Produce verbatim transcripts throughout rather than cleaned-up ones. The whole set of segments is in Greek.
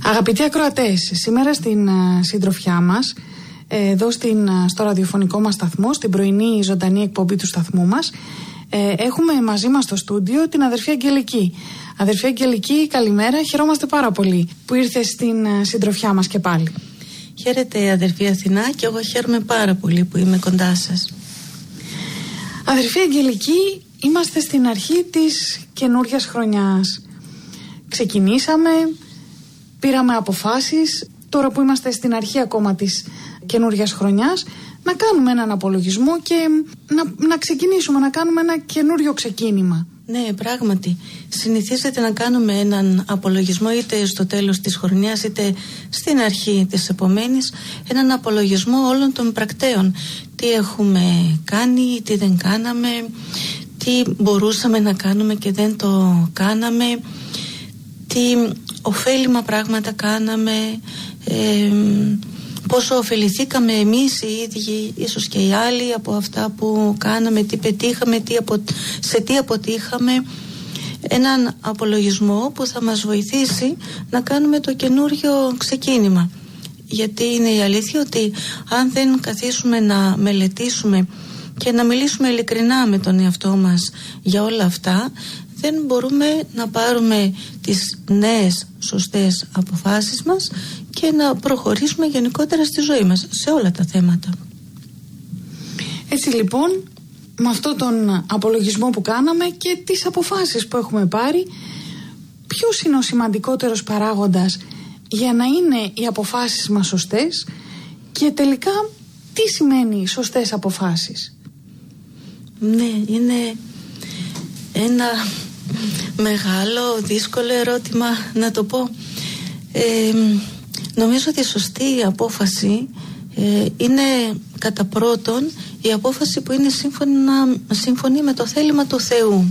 Αγαπητοί ακροατές, σήμερα στην uh, συντροφιά μας, εδώ στην, uh, στο ραδιοφωνικό μας σταθμό, στην πρωινή ζωντανή εκπομπή του σταθμού μας, ε, έχουμε μαζί μας στο στούντιο την αδερφή Αγγελική. Αδερφή Αγγελική, καλημέρα, χαιρόμαστε πάρα πολύ που ήρθε στην uh, συντροφιά μας και πάλι. Χαίρετε αδερφή Αθηνά, και εγώ χαίρομαι πάρα πολύ που είμαι κοντά σας. Αδερφή Αγγελική, είμαστε στην αρχή της καινούριας χρονιάς. Ξεκινήσαμε, πήραμε αποφάσεις, τώρα που είμαστε στην αρχή ακόμα της καινούριας χρονιάς, να κάνουμε έναν απολογισμό και να, να ξεκινήσουμε, να κάνουμε ένα καινούριο ξεκίνημα. Ναι, πράγματι. Συνηθίζεται να κάνουμε έναν απολογισμό είτε στο τέλος της χρονιάς είτε στην αρχή της επομένης, έναν απολογισμό όλων των πρακτέων. Τι έχουμε κάνει, τι δεν κάναμε, τι μπορούσαμε να κάνουμε και δεν το κάναμε, τι ωφέλιμα πράγματα κάναμε, ε, πόσο ωφεληθήκαμε εμείς οι ίδιοι, ίσως και οι άλλοι, από αυτά που κάναμε, τι πετύχαμε, τι απο, σε τι αποτύχαμε. Έναν απολογισμό που θα μας βοηθήσει να κάνουμε το καινούριο ξεκίνημα. Γιατί είναι η αλήθεια ότι αν δεν καθίσουμε να μελετήσουμε και να μιλήσουμε ειλικρινά με τον εαυτό μας για όλα αυτά, δεν μπορούμε να πάρουμε τις νέες σωστές αποφάσεις μας και να προχωρήσουμε γενικότερα στη ζωή μας, σε όλα τα θέματα. Έτσι λοιπόν, με αυτόν τον απολογισμό που κάναμε και τις αποφάσεις που έχουμε πάρει, ποιος είναι ο σημαντικότερος παράγοντας για να είναι οι αποφάσεις μας σωστές και τελικά τι σημαίνει σωστές αποφάσεις? Ναι, είναι ένα μεγάλο, δύσκολο ερώτημα να το πω. Ε, νομίζω ότι η σωστή απόφαση ε, είναι κατά πρώτον η απόφαση που είναι σύμφωνα, σύμφωνη με το θέλημα του Θεού.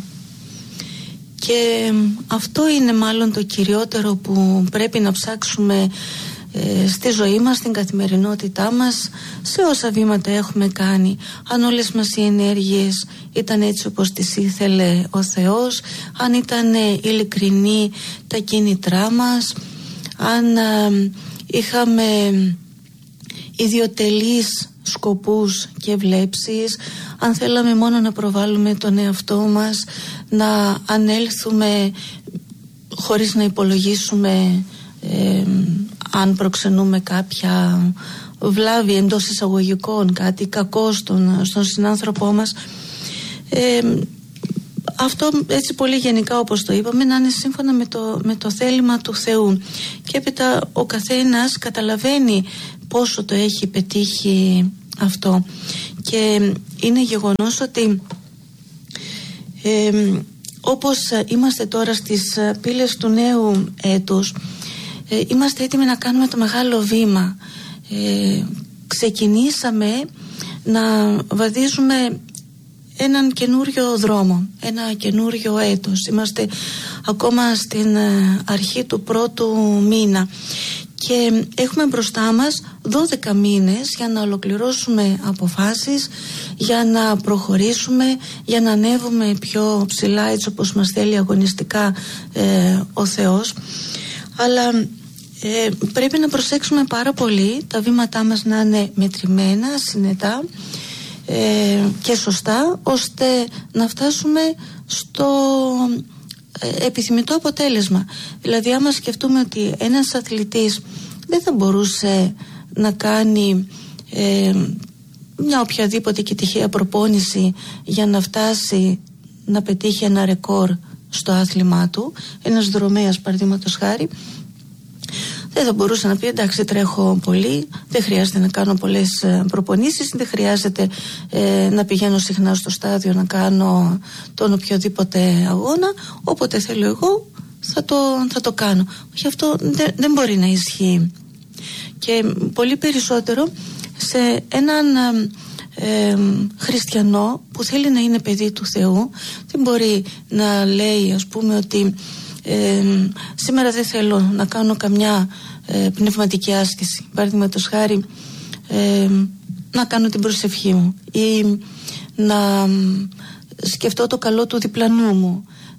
Και αυτό είναι μάλλον το κυριότερο που πρέπει να ψάξουμε ε, στη ζωή μας, στην καθημερινότητά μας, σε όσα βήματα έχουμε κάνει. Αν όλες μας οι ενέργειες ήταν έτσι όπως τις ήθελε ο Θεός, αν ήταν ειλικρινή τα κίνητρά μας, αν ε, είχαμε ιδιοτελείς σκοπούς και βλέψεις, αν θέλαμε μόνο να προβάλλουμε τον εαυτό μας, να ανέλθουμε χωρίς να υπολογίσουμε ε, αν προξενούμε κάποια βλάβη εντός εισαγωγικών, κάτι κακό στον, στον συνάνθρωπό μας. Ε, αυτό έτσι πολύ γενικά όπως το είπαμε, να είναι σύμφωνα με το, με το θέλημα του Θεού. Και έπειτα ο καθένας καταλαβαίνει πόσο το έχει πετύχει αυτό. Και είναι γεγονός ότι ε, όπως είμαστε τώρα στις πύλες του νέου έτους, ε, είμαστε έτοιμοι να κάνουμε το μεγάλο βήμα. Ε, ξεκινήσαμε να βαδίζουμε έναν καινούριο δρόμο, ένα καινούριο έτος. Είμαστε ακόμα στην αρχή του πρώτου μήνα και έχουμε μπροστά μας δώδεκα μήνες για να ολοκληρώσουμε αποφάσεις, για να προχωρήσουμε, για να ανέβουμε πιο ψηλά έτσι όπως μας θέλει αγωνιστικά ε, ο Θεός. Αλλά ε, πρέπει να προσέξουμε πάρα πολύ τα βήματά μας να είναι μετρημένα, συνετά ε, και σωστά, ώστε να φτάσουμε στο ε, επιθυμητό αποτέλεσμα. Δηλαδή άμα σκεφτούμε ότι ένας αθλητής δεν θα μπορούσε να κάνει ε, μια οποιαδήποτε και τυχαία προπόνηση για να φτάσει να πετύχει ένα ρεκόρ στο άθλημά του, ένας δρομέας παραδείγματος χάρη, δεν θα μπορούσε να πει εντάξει τρέχω πολύ, δεν χρειάζεται να κάνω πολλές προπονήσεις, δεν χρειάζεται ε, να πηγαίνω συχνά στο στάδιο να κάνω τον οποιοδήποτε αγώνα, όποτε θέλω εγώ θα το, θα το κάνω. Όχι, αυτό δεν, δεν μπορεί να ισχύει. Και πολύ περισσότερο σε έναν ε, χριστιανό που θέλει να είναι παιδί του Θεού, δεν μπορεί να λέει ας πούμε ότι ε, σήμερα δεν θέλω να κάνω καμιά ε, πνευματική άσκηση, παραδείγματος χάρη ε, να κάνω την προσευχή μου ή να σκεφτώ το καλό του διπλανού μου,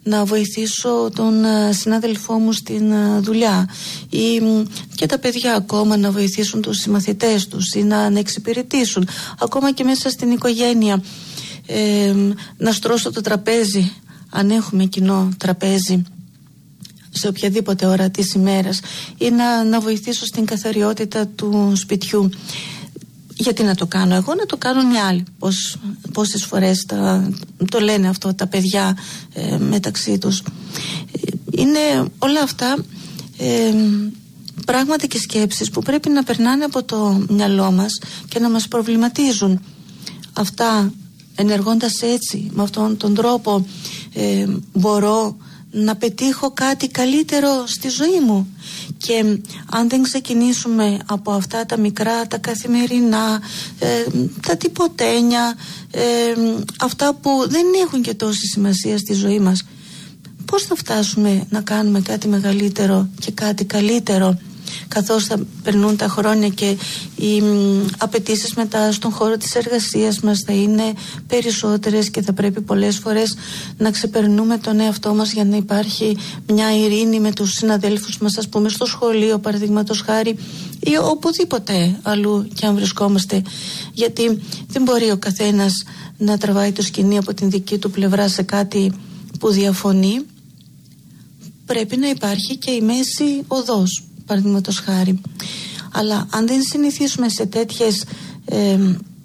να βοηθήσω τον συνάδελφό μου στην δουλειά ή και τα παιδιά ακόμα να βοηθήσουν τους συμμαθητές τους ή να, να εξυπηρετήσουν, ακόμα και μέσα στην οικογένεια, ε, να στρώσω το τραπέζι αν έχουμε κοινό τραπέζι σε οποιαδήποτε ώρα της ημέρας, ή να, να βοηθήσω στην καθαριότητα του σπιτιού. Γιατί να το κάνω εγώ, να το κάνουν οι άλλοι. Πώς, πόσες φορές τα, το λένε αυτό τα παιδιά ε, μεταξύ τους. Είναι όλα αυτά ε, πράγματα και σκέψεις που πρέπει να περνάνε από το μυαλό μας και να μας προβληματίζουν. Αυτά, ενεργώντας έτσι, με αυτόν τον τρόπο, ε, μπορώ να πετύχω κάτι καλύτερο στη ζωή μου. Και αν δεν ξεκινήσουμε από αυτά τα μικρά, τα καθημερινά, ε, τα τυποτένια, ε, αυτά που δεν έχουν και τόση σημασία στη ζωή μας, πώς θα φτάσουμε να κάνουμε κάτι μεγαλύτερο και κάτι καλύτερο, καθώς θα περνούν τα χρόνια και οι απαιτήσεις μετά στον χώρο της εργασίας μας θα είναι περισσότερες και θα πρέπει πολλές φορές να ξεπερνούμε τον εαυτό μας για να υπάρχει μια ειρήνη με τους συναδέλφους μας, ας πούμε στο σχολείο παραδείγματος χάρη, ή οπουδήποτε αλλού και αν βρισκόμαστε, γιατί δεν μπορεί ο καθένας να τραβάει το σκηνή από την δική του πλευρά σε κάτι που διαφωνεί. Πρέπει να υπάρχει και η μέση οδός, παραδείγματος χάρη. Αλλά αν δεν συνηθίσουμε σε τέτοιες ε,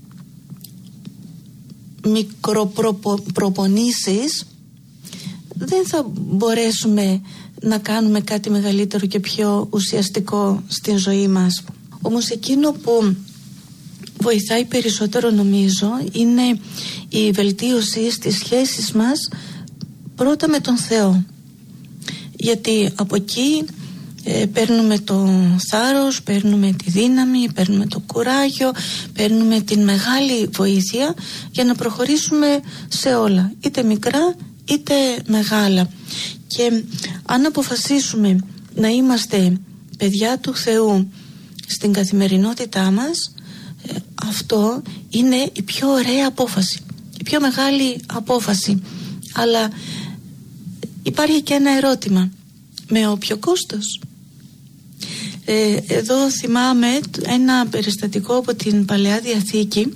μικροπροπονήσεις, δεν θα μπορέσουμε να κάνουμε κάτι μεγαλύτερο και πιο ουσιαστικό στην ζωή μας. Όμως εκείνο που βοηθάει περισσότερο, νομίζω, είναι η βελτίωση στις σχέσεις μας πρώτα με τον Θεό. Γιατί από εκεί ε, παίρνουμε το θάρρος, παίρνουμε τη δύναμη, παίρνουμε το κουράγιο, παίρνουμε την μεγάλη βοήθεια για να προχωρήσουμε σε όλα, είτε μικρά είτε μεγάλα. Και αν αποφασίσουμε να είμαστε παιδιά του Θεού στην καθημερινότητά μας, ε, αυτό είναι η πιο ωραία απόφαση, η πιο μεγάλη απόφαση. Αλλά υπάρχει και ένα ερώτημα: με όποιο κόστος? Ε, εδώ θυμάμαι ένα περιστατικό από την Παλαιά Διαθήκη,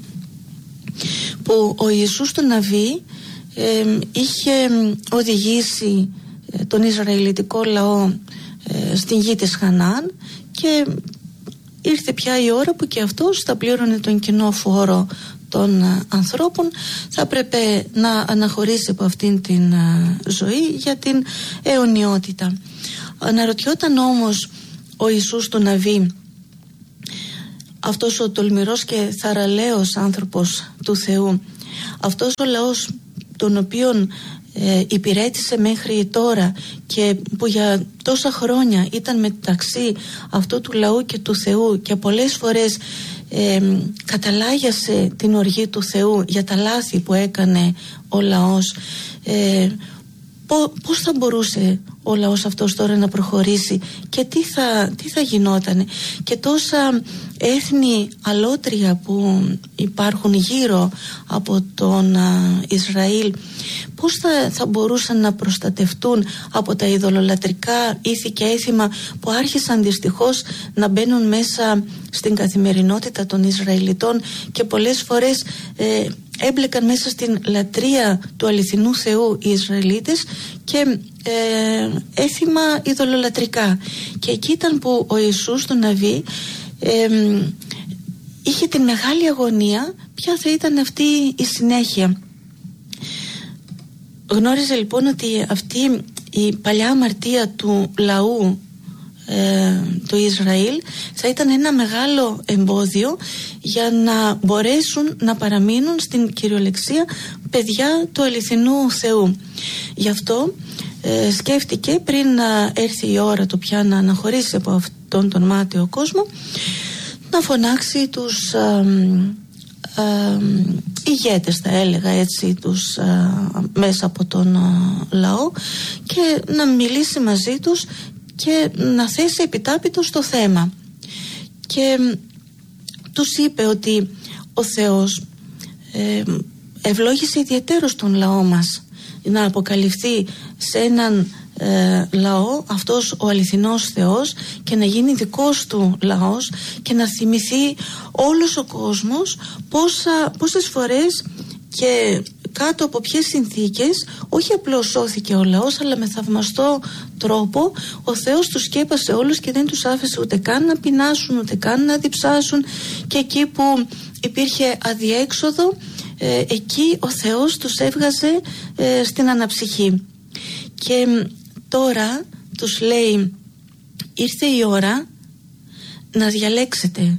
που ο Ιησούς τον Ναβί ε, είχε οδηγήσει ε, τον Ισραηλιτικό λαό ε, στην γη της Χανaan, και ήρθε πια η ώρα που και αυτός θα πλήρωνε τον κοινό φόρο των α, ανθρώπων, θα έπρεπε να αναχωρήσει από αυτήν την α, ζωή για την αιωνιότητα. Αναρωτιόταν όμως ο Ιησούς του Ναβί, αυτός ο τολμηρός και θαραλέος άνθρωπος του Θεού, αυτός ο λαός τον οποίον ε, υπηρέτησε μέχρι τώρα και που για τόσα χρόνια ήταν μεταξύ αυτού του λαού και του Θεού και πολλές φορές ε, καταλάγιασε την οργή του Θεού για τα λάθη που έκανε ο λαός, ε, πώς θα μπορούσε ο λαός αυτός τώρα να προχωρήσει και τι θα, τι θα γινότανε, και τόσα έθνη αλότρια που υπάρχουν γύρω από τον α, Ισραήλ, πώς θα, θα μπορούσαν να προστατευτούν από τα ειδωλολατρικά ήθη και έθιμα που άρχισαν δυστυχώς να μπαίνουν μέσα στην καθημερινότητα των Ισραηλιτών και πολλές φορές ε, έμπλεκαν μέσα στην λατρεία του αληθινού Θεού οι Ισραηλίτες και ε, έθιμα ειδωλολατρικά. Και εκεί ήταν που ο Ιησούς του Ναβί ε, είχε την μεγάλη αγωνία ποια θα ήταν αυτή η συνέχεια. Γνώριζε λοιπόν ότι αυτή η παλιά αμαρτία του λαού ε, του Ισραήλ θα ήταν ένα μεγάλο εμπόδιο για να μπορέσουν να παραμείνουν στην κυριολεξία παιδιά του αληθινού Θεού. Γι' αυτό ε, σκέφτηκε πριν να έρθει η ώρα του πια να αναχωρήσει από αυτόν τον μάταιο κόσμο, να φωνάξει τους ε, ε, ηγέτες, θα έλεγα έτσι, τους ε, μέσα από τον ε, λαό, και να μιλήσει μαζί τους και να θέσει επιτάπητο στο θέμα. Και ε, τους είπε ότι ο Θεός ε, ευλόγησε ιδιαιτέρως τον λαό μας, να αποκαλυφθεί σε έναν ε, λαό αυτός ο αληθινός Θεός και να γίνει δικός του λαός και να θυμηθεί όλος ο κόσμος πόσα, πόσες φορές και κάτω από ποιες συνθήκες όχι απλώς σώθηκε ο λαός, αλλά με θαυμαστό τρόπο ο Θεός τους σκέπασε όλους και δεν τους άφησε ούτε καν να πεινάσουν, ούτε καν να διψάσουν, και εκεί που υπήρχε αδιέξοδο, ε, εκεί ο Θεός τους έβγαζε ε, στην αναψυχή. Και τώρα τους λέει, ήρθε η ώρα να διαλέξετε.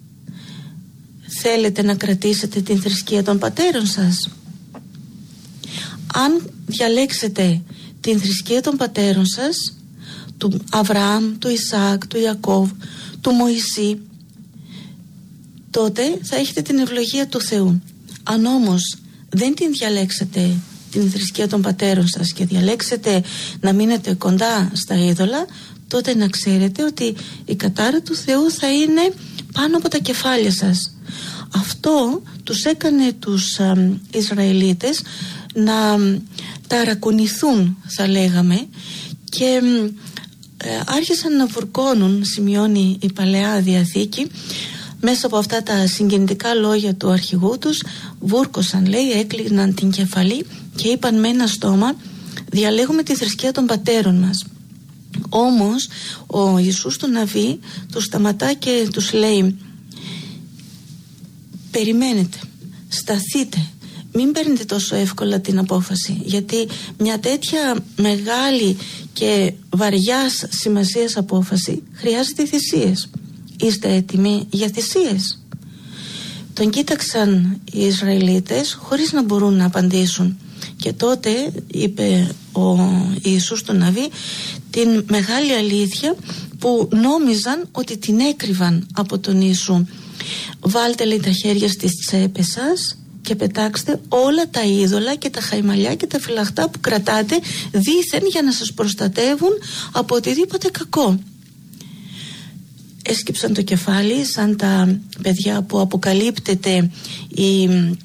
Θέλετε να κρατήσετε την θρησκεία των πατέρων σας? Αν διαλέξετε την θρησκεία των πατέρων σας, του Αβραάμ, του Ισαάκ, του Ιακώβ, του Μωυσή, τότε θα έχετε την ευλογία του Θεού. Αν όμως δεν την διαλέξετε την θρησκεία των πατέρων σας και διαλέξετε να μείνετε κοντά στα είδωλα, τότε να ξέρετε ότι η κατάρα του Θεού θα είναι πάνω από τα κεφάλια σας. Αυτό τους έκανε τους α, Ισραηλίτες να ταρακουνηθούν, θα λέγαμε, και ε, άρχισαν να βουρκώνουν, σημειώνει η Παλαιά Διαθήκη, μέσα από αυτά τα συγκινητικά λόγια του αρχηγού τους. Βούρκωσαν, λέει, έκλειναν την κεφαλή και είπαν με ένα στόμα, διαλέγουμε τη θρησκεία των πατέρων μας. Όμως ο Ιησούς του Ναβί τους σταματά και τους λέει, περιμένετε, σταθείτε, μην παίρνετε τόσο εύκολα την απόφαση, γιατί μια τέτοια μεγάλη και βαριάς σημασίας απόφαση χρειάζεται θυσίες. Είστε έτοιμοι για θυσίες? Τον κοίταξαν οι Ισραηλίτες χωρίς να μπορούν να απαντήσουν, και τότε είπε ο Ιησούς του Ναβί την μεγάλη αλήθεια που νόμιζαν ότι την έκρυβαν από τον Ιησού. Βάλτε, λέει, τα χέρια στις τσέπες σας και πετάξτε όλα τα είδωλα και τα χαϊμαλιά και τα φυλαχτά που κρατάτε δήθεν για να σας προστατεύουν από οτιδήποτε κακό. Έσκυψαν το κεφάλι σαν τα παιδιά που αποκαλύπτεται η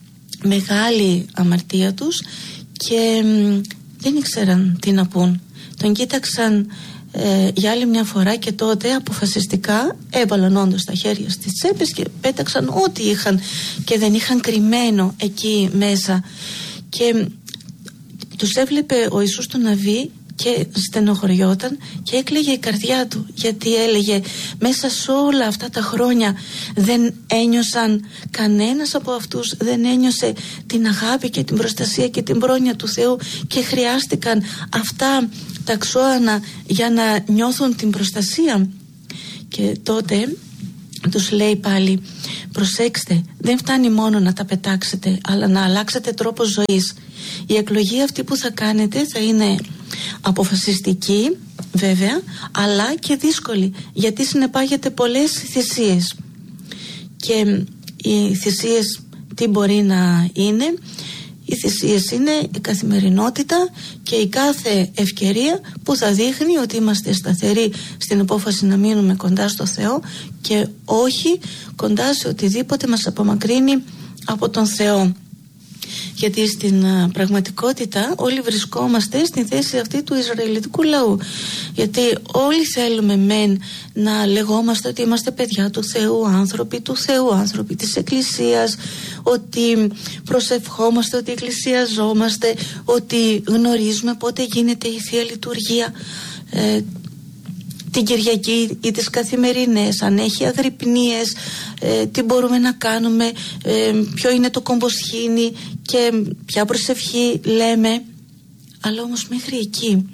μεγάλη αμαρτία τους και δεν ήξεραν τι να πούν. Τον κοίταξαν ε, για άλλη μια φορά και τότε αποφασιστικά έβαλαν όντως τα χέρια στις τσέπες και πέταξαν ό,τι είχαν και δεν είχαν κρυμμένο εκεί μέσα, και τους έβλεπε ο Ιησούς του Ναβί και στενοχωριόταν και έκλαιγε η καρδιά του, γιατί έλεγε, μέσα σε όλα αυτά τα χρόνια δεν ένιωσαν, κανένας από αυτούς δεν ένιωσε την αγάπη και την προστασία και την πρόνοια του Θεού, και χρειάστηκαν αυτά τα ξώανα για να νιώθουν την προστασία. Και τότε τους λέει πάλι, προσέξτε, δεν φτάνει μόνο να τα πετάξετε, αλλά να αλλάξετε τρόπο ζωής. Η εκλογή αυτή που θα κάνετε θα είναι αποφασιστική βέβαια, αλλά και δύσκολη, γιατί συνεπάγεται πολλές θυσίες. Και οι θυσίες τι μπορεί να είναι? Οι θυσίες είναι η καθημερινότητα και η κάθε ευκαιρία που θα δείχνει ότι είμαστε σταθεροί στην απόφαση να μείνουμε κοντά στο Θεό και όχι κοντά σε οτιδήποτε μας απομακρύνει από τον Θεό. Γιατί στην uh, πραγματικότητα όλοι βρισκόμαστε στην θέση αυτή του Ισραηλιτικού λαού, γιατί όλοι θέλουμε μεν να λεγόμαστε ότι είμαστε παιδιά του Θεού, άνθρωποι του Θεού, άνθρωποι της Εκκλησίας, ότι προσευχόμαστε, ότι εκκλησιαζόμαστε, ότι γνωρίζουμε πότε γίνεται η Θεία Λειτουργία ε, την Κυριακή ή τις καθημερινές, αν έχει αγρυπνίες, ε, τι μπορούμε να κάνουμε, ε, ποιο είναι το κομποσχήνι και ποια προσευχή λέμε. Αλλά όμως μέχρι εκεί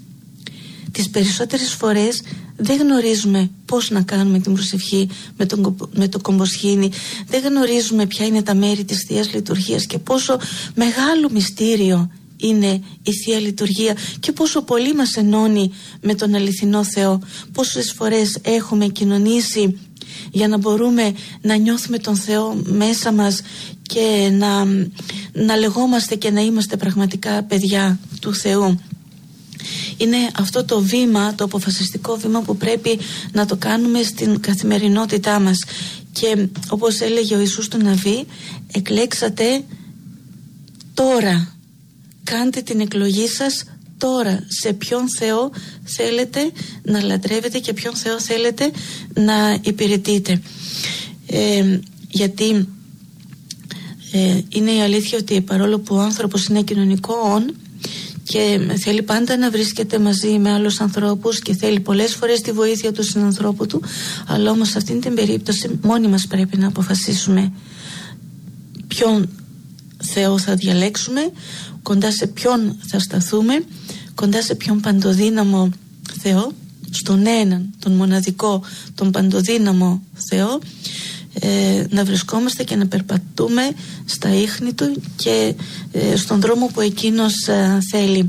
τις περισσότερες φορές δεν γνωρίζουμε πώς να κάνουμε την προσευχή με, τον, με το κομποσχήνι, δεν γνωρίζουμε ποια είναι τα μέρη της Θείας Λειτουργίας και πόσο μεγάλο μυστήριο είναι η Θεία Λειτουργία και πόσο πολύ μας ενώνει με τον αληθινό Θεό. Πόσες φορές έχουμε κοινωνήσει για να μπορούμε να νιώθουμε τον Θεό μέσα μας και να, να λεγόμαστε και να είμαστε πραγματικά παιδιά του Θεού. Είναι αυτό το βήμα, το αποφασιστικό βήμα που πρέπει να το κάνουμε στην καθημερινότητά μας. Και όπως έλεγε ο Ιησούς του Ναβί, εκλέξατε τώρα κάντε την εκλογή σας τώρα, σε ποιον Θεό θέλετε να λατρεύετε και ποιον Θεό θέλετε να υπηρετείτε. Ε, γιατί ε, είναι η αλήθεια ότι παρόλο που ο άνθρωπος είναι κοινωνικό όν και θέλει πάντα να βρίσκεται μαζί με άλλους ανθρώπους και θέλει πολλές φορές τη βοήθεια του συνανθρώπου του, αλλά όμως σε αυτήν την περίπτωση μόνοι μας πρέπει να αποφασίσουμε ποιον Θεό θα διαλέξουμε, κοντά σε ποιον θα σταθούμε, κοντά σε ποιον παντοδύναμο Θεό, στον έναν, τον μοναδικό, τον παντοδύναμο Θεό, ε, να βρισκόμαστε και να περπατούμε στα ίχνη του και ε, στον δρόμο που εκείνος ε, θέλει.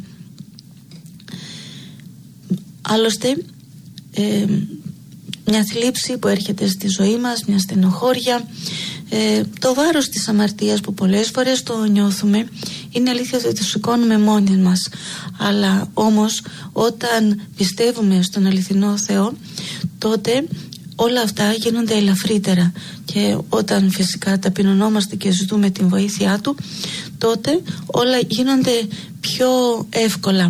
Άλλωστε ε, μια θλίψη που έρχεται στη ζωή μας, μια στενοχώρια, ε, το βάρος της αμαρτίας που πολλές φορές το νιώθουμε, είναι αλήθεια ότι το σηκώνουμε μόνοι μας, αλλά όμως όταν πιστεύουμε στον αληθινό Θεό, τότε όλα αυτά γίνονται ελαφρύτερα, και όταν φυσικά ταπεινωνόμαστε και ζητούμε την βοήθειά Του, τότε όλα γίνονται πιο εύκολα.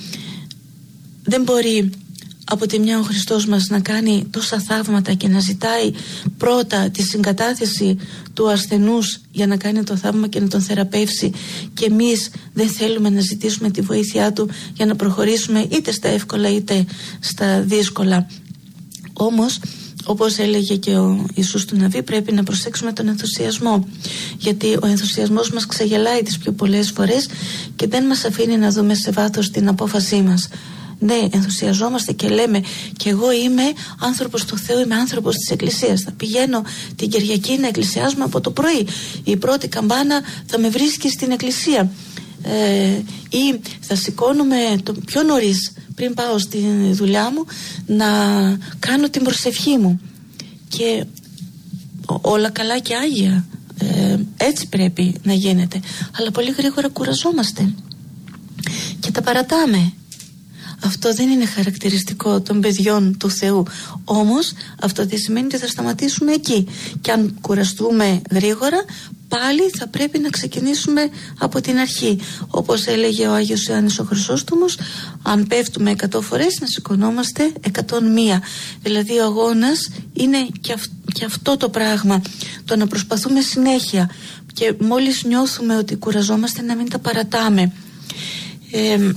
Δεν μπορεί από τη μια ο Χριστός μας να κάνει τόσα θαύματα και να ζητάει πρώτα τη συγκατάθεση του ασθενούς για να κάνει το θαύμα και να τον θεραπεύσει, και εμείς δεν θέλουμε να ζητήσουμε τη βοήθειά Του για να προχωρήσουμε είτε στα εύκολα είτε στα δύσκολα. Όμως, όπως έλεγε και ο Ιησούς του Ναβί, πρέπει να προσέξουμε τον ενθουσιασμό, γιατί ο ενθουσιασμός μας ξεγελάει τις πιο πολλές φορές και δεν μας αφήνει να δούμε σε βάθος την απόφασή μας. Ναι, ενθουσιαζόμαστε και λέμε και εγώ είμαι άνθρωπος του Θεού, είμαι άνθρωπος της Εκκλησίας, θα πηγαίνω την Κυριακή να εκκλησιάζουμε από το πρωί, η πρώτη καμπάνα θα με βρίσκει στην εκκλησία, ε, ή θα σηκώνουμε το πιο νωρίς πριν πάω στη δουλειά μου να κάνω την προσευχή μου, και όλα καλά και άγια, ε, έτσι πρέπει να γίνεται, αλλά πολύ γρήγορα κουραζόμαστε και τα παρατάμε. Αυτό δεν είναι χαρακτηριστικό των παιδιών του Θεού. Όμως αυτό δεν σημαίνει ότι θα σταματήσουμε εκεί. Και αν κουραστούμε γρήγορα, πάλι θα πρέπει να ξεκινήσουμε από την αρχή. Όπως έλεγε ο Άγιος Ιωάννης ο Χρυσόστομος, αν πέφτουμε εκατό φορές, να σηκωνόμαστε εκατόν μία. Δηλαδή ο αγώνας είναι και, αυ- και αυτό το πράγμα. Το να προσπαθούμε συνέχεια, και μόλις νιώθουμε ότι κουραζόμαστε, να μην τα παρατάμε. Ε,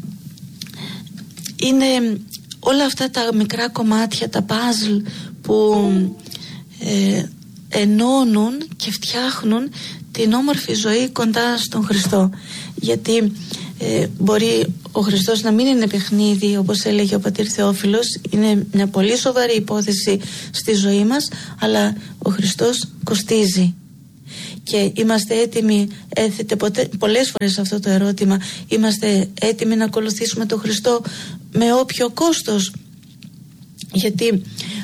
είναι όλα αυτά τα μικρά κομμάτια, τα παζλ που ε, ενώνουν και φτιάχνουν την όμορφη ζωή κοντά στον Χριστό. Γιατί ε, μπορεί ο Χριστός να μην είναι παιχνίδι, όπως έλεγε ο πατήρ Θεόφιλος, είναι μια πολύ σοβαρή υπόθεση στη ζωή μας, αλλά ο Χριστός κοστίζει. Και είμαστε έτοιμοι, έθετε ποτέ, πολλές φορές αυτό το ερώτημα, είμαστε έτοιμοι να ακολουθήσουμε τον Χριστό με όποιο κόστος? Γιατί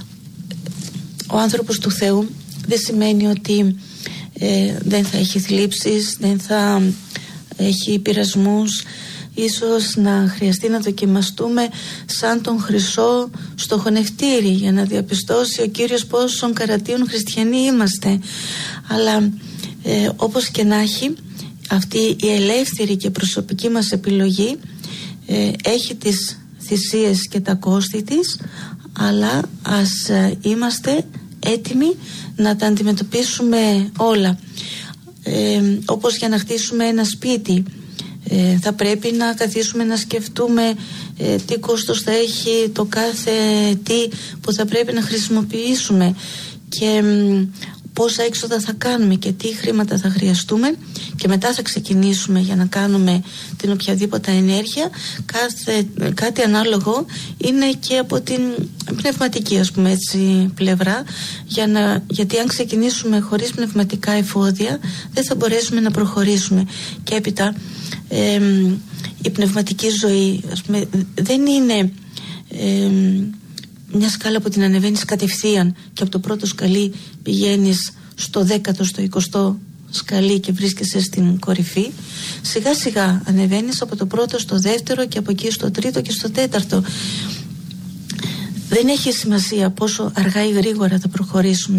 ο άνθρωπος του Θεού δεν σημαίνει ότι ε, δεν θα έχει θλίψεις, δεν θα έχει πειρασμούς. Ίσως να χρειαστεί να δοκιμαστούμε σαν τον Χρυσό στο χωνευτήρι για να διαπιστώσει ο Κύριος πόσων καρατίων χριστιανοί είμαστε. Αλλά ε, όπως και να έχει, αυτή η ελεύθερη και προσωπική μας επιλογή ε, έχει τις θυσίες και τα κόστη της, αλλά ας ε, είμαστε έτοιμοι να τα αντιμετωπίσουμε όλα. Ε, όπως για να χτίσουμε ένα σπίτι, ε, θα πρέπει να καθίσουμε να σκεφτούμε ε, τι κόστος θα έχει το κάθε τι που θα πρέπει να χρησιμοποιήσουμε, και πόσα έξοδα θα κάνουμε και τι χρήματα θα χρειαστούμε, και μετά θα ξεκινήσουμε για να κάνουμε την οποιαδήποτε ενέργεια. Κάθε, κάτι ανάλογο είναι και από την πνευματική, ας πούμε έτσι, πλευρά, για να, γιατί αν ξεκινήσουμε χωρίς πνευματικά εφόδια δεν θα μπορέσουμε να προχωρήσουμε. Και έπειτα ε, η πνευματική ζωή, ας πούμε, δεν είναι ε, μια σκάλα που την ανεβαίνεις κατευθείαν και από το πρώτο σκαλί πηγαίνεις στο δέκατο, στο εικοστό σκαλί και βρίσκεσαι στην κορυφή. Σιγά σιγά ανεβαίνεις από το πρώτο στο δεύτερο και από εκεί στο τρίτο και στο τέταρτο. Δεν έχει σημασία πόσο αργά ή γρήγορα θα προχωρήσουμε.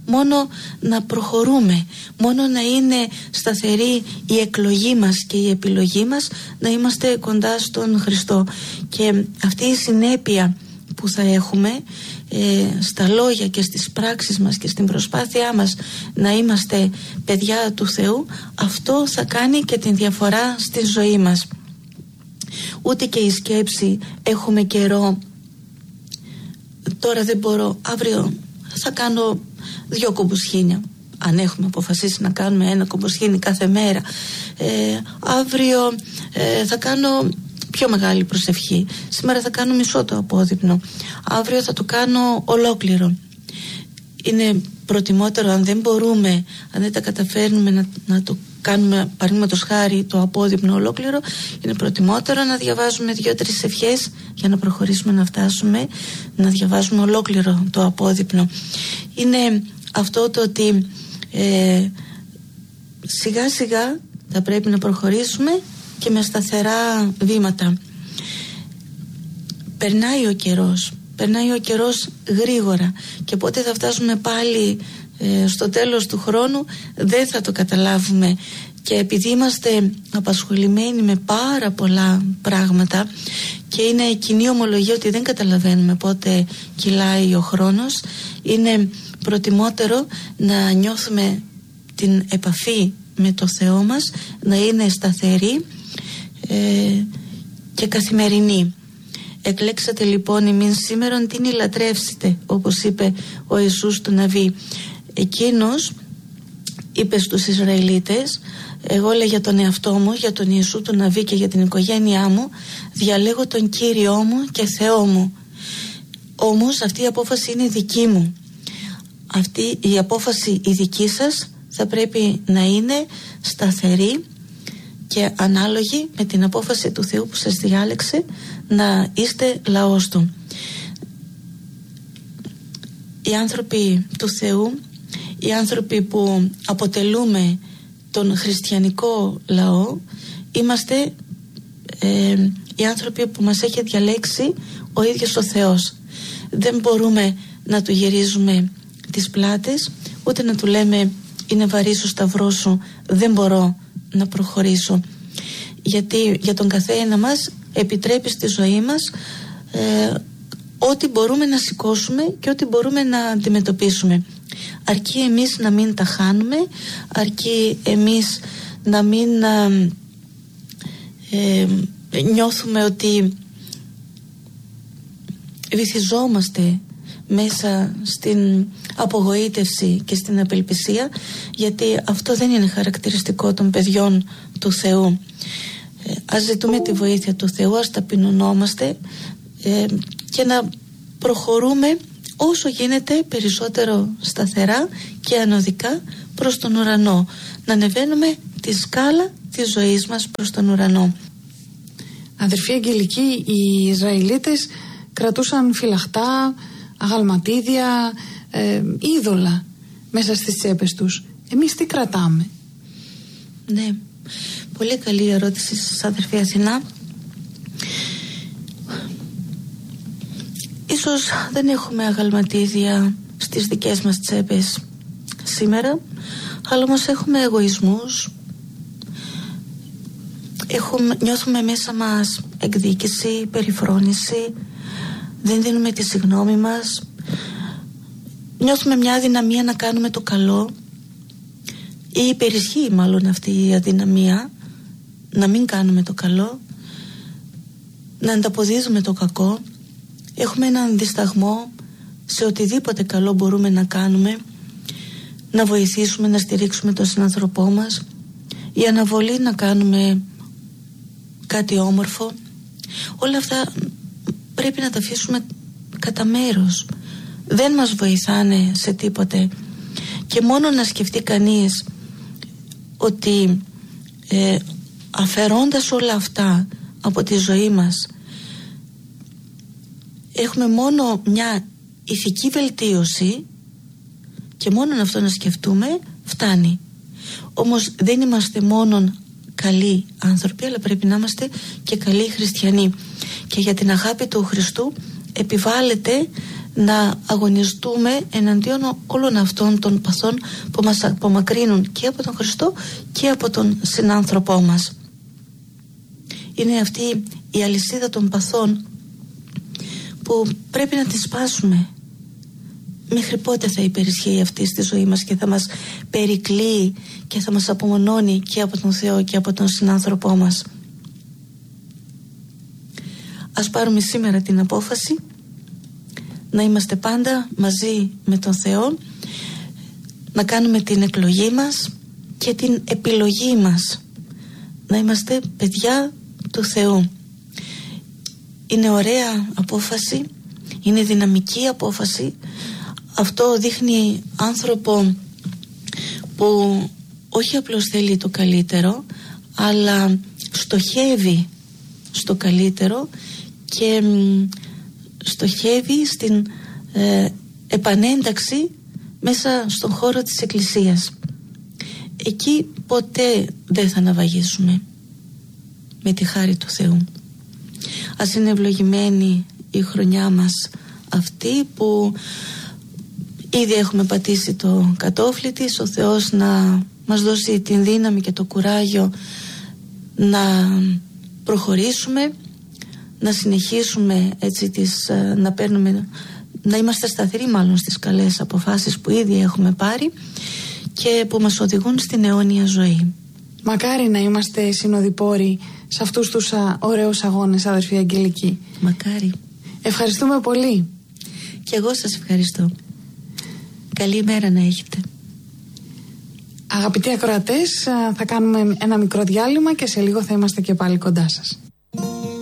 μόνο να προχωρούμε, μόνο να είναι σταθερή η εκλογή μας και η επιλογή μας να είμαστε κοντά στον Χριστό. Και αυτή η συνέπεια που θα έχουμε ε, στα λόγια και στις πράξεις μας και στην προσπάθειά μας να είμαστε παιδιά του Θεού, αυτό θα κάνει και την διαφορά στη ζωή μας. Ούτε και η σκέψη έχουμε καιρό, τώρα δεν μπορώ, αύριο θα κάνω δυο κομποσχήνια, αν έχουμε αποφασίσει να κάνουμε ένα κομποσχήνι κάθε μέρα, ε, αύριο ε, θα κάνω πιο μεγάλη προσευχή, σήμερα θα κάνω μισό το απόδειπνο, αύριο θα το κάνω ολόκληρο. Είναι προτιμότερο, αν δεν μπορούμε, αν δεν τα καταφέρνουμε να, να το κάνουμε παραδείγματος χάρη το απόδειπνο ολόκληρο, είναι προτιμότερο να διαβάζουμε δύο-τρεις ευχές για να προχωρήσουμε, να φτάσουμε να διαβάζουμε ολόκληρο το απόδειπνο. Είναι αυτό το ότι ε, σιγά σιγά θα πρέπει να προχωρήσουμε και με σταθερά βήματα. Περνάει ο καιρός, περνάει ο καιρός γρήγορα και πότε θα φτάσουμε πάλι ε, στο τέλος του χρόνου δεν θα το καταλάβουμε. Και επειδή είμαστε απασχολημένοι με πάρα πολλά πράγματα και είναι κοινή ομολογία ότι δεν καταλαβαίνουμε πότε κυλάει ο χρόνος, είναι προτιμότερο να νιώθουμε την επαφή με το Θεό μας, να είναι σταθερή ε, και καθημερινή. Εκλέξατε λοιπόν ημίν σήμερον την ηλατρεύσετε, όπως είπε ο Ιησούς του Ναβί. Εκείνος είπε στους Ισραηλίτες, εγώ λέω για τον εαυτό μου, για τον Ιησού του Ναβί και για την οικογένειά μου, διαλέγω τον Κύριό μου και Θεό μου. Όμως αυτή η απόφαση είναι δική μου. Αυτή η απόφαση η δική σας θα πρέπει να είναι σταθερή και ανάλογη με την απόφαση του Θεού που σας διάλεξε να είστε λαός Του. Οι άνθρωποι του Θεού, οι άνθρωποι που αποτελούμε τον χριστιανικό λαό, είμαστε ε, οι άνθρωποι που μας έχει διαλέξει ο ίδιος ο Θεός. Δεν μπορούμε να του γυρίζουμε τις πλάτες, ούτε να του λέμε είναι βαρύς ο σταυρός σου, δεν μπορώ να προχωρήσω. Γιατί για τον καθένα μας επιτρέπει στη ζωή μας ε, ό,τι μπορούμε να σηκώσουμε και ό,τι μπορούμε να αντιμετωπίσουμε. Αρκεί εμείς να μην τα χάνουμε, αρκεί εμείς να μην ε, ε, νιώθουμε ότι βυθιζόμαστε μέσα στην απογοήτευση και στην απελπισία, γιατί αυτό δεν είναι χαρακτηριστικό των παιδιών του Θεού. Ε, ας ζητούμε τη βοήθεια του Θεού, ας ταπεινωνόμαστε ε, και να προχωρούμε όσο γίνεται περισσότερο σταθερά και ανωδικά προς τον ουρανό, να ανεβαίνουμε τη σκάλα της ζωής μας προς τον ουρανό. Αδερφή Αγγελική, οι Ισραηλίτες κρατούσαν φυλαχτά, αγαλματίδια, ε, είδωλα μέσα στις τσέπες τους. Εμείς τι κρατάμε? Ναι, πολύ καλή ερώτηση σας, αδερφή Αθηνά. Ίσως δεν έχουμε αγαλματίδια στις δικές μας τσέπες σήμερα, αλλά όμως έχουμε εγωισμούς, έχουμε, νιώθουμε μέσα μας εκδίκηση, περιφρόνηση, δεν δίνουμε τη συγγνώμη μας, νιώθουμε μια αδυναμία να κάνουμε το καλό, ή υπερισχύει μάλλον αυτή η αδυναμία να μην κάνουμε το καλό, να ανταποδίδουμε το κακό. Έχουμε έναν δισταγμό σε οτιδήποτε καλό μπορούμε να κάνουμε, να βοηθήσουμε, να στηρίξουμε τον συνανθρωπό μας, η αναβολή να κάνουμε κάτι όμορφο. Όλα αυτά πρέπει να τα αφήσουμε κατά μέρος. Δεν μας βοηθάνε σε τίποτε. Και μόνο να σκεφτεί κανείς ότι ε, αφαιρώντας όλα αυτά από τη ζωή μας έχουμε μόνο μια ηθική βελτίωση και μόνο αυτό να σκεφτούμε φτάνει. Όμως δεν είμαστε μόνο καλοί άνθρωποι, αλλά πρέπει να είμαστε και καλοί χριστιανοί. Και για την αγάπη του Χριστού επιβάλλεται να αγωνιστούμε εναντίον όλων αυτών των παθών που μας απομακρύνουν και από τον Χριστό και από τον συνάνθρωπό μας. Είναι αυτή η αλυσίδα των παθών που πρέπει να τη σπάσουμε. Μέχρι πότε θα υπερισχύει αυτή στη ζωή μας και θα μας περικλείει και θα μας απομονώνει και από τον Θεό και από τον συνάνθρωπό μας. Ας πάρουμε σήμερα την απόφαση να είμαστε πάντα μαζί με τον Θεό, να κάνουμε την εκλογή μας και την επιλογή μας, να είμαστε παιδιά του Θεού. Είναι ωραία απόφαση, είναι δυναμική απόφαση. Αυτό δείχνει άνθρωπο που όχι απλώς θέλει το καλύτερο, αλλά στοχεύει στο καλύτερο και στοχεύει στην ε, επανένταξη μέσα στον χώρο της Εκκλησίας. Εκεί ποτέ δεν θα ναυαγίσουμε, με τη χάρη του Θεού. Ας είναι ευλογημένη η χρονιά μας αυτή που ήδη έχουμε πατήσει το κατόφλι της. Ο Θεός να μας δώσει την δύναμη και το κουράγιο να προχωρήσουμε, να συνεχίσουμε έτσι τις, να παίρνουμε, να είμαστε σταθεροί μάλλον στις καλές αποφάσεις που ήδη έχουμε πάρει και που μας οδηγούν στην αιώνια ζωή. Μακάρι να είμαστε συνοδοιπόροι σε αυτούς τους α, ωραίους αγώνες, αδερφή Αγγελική. Μακάρι. Ευχαριστούμε πολύ. Και εγώ σας ευχαριστώ. Καλή μέρα να έχετε. Αγαπητοί ακροατές, θα κάνουμε ένα μικρό διάλειμμα και σε λίγο θα είμαστε και πάλι κοντά σας.